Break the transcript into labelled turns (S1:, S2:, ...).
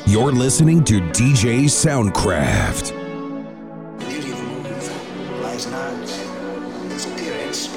S1: You're listening to DJ Soundcraft.
S2: The beauty of the move lies not in its appearance,